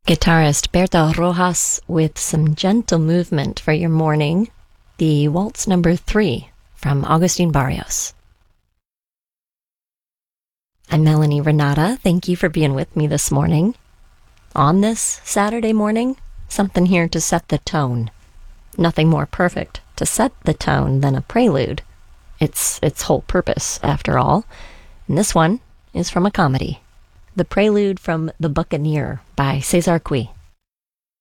Guitarist Berta Rojas with some gentle movement for your morning. The Waltz number 3 from Agustin Barrios. I'm Melanie Renata. Thank you for being with me this morning. On this Saturday morning, something here to set the tone. Nothing more perfect to set the tone than a prelude. It's its whole purpose, after all. And this one is from a comedy. The prelude from The Buccaneer by Cesar Cui.